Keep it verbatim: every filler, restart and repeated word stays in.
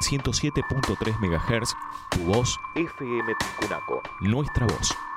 ciento siete punto tres megahertz, tu voz F M Tucunaco, nuestra voz.